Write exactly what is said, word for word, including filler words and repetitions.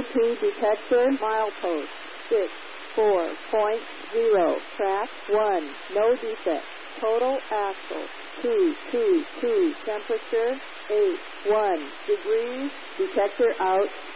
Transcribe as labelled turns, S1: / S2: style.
S1: Bluetooth detector, milepost, six four point zero, track one, no defect. Total axle, two two two, temperature, eight one degrees, detector out.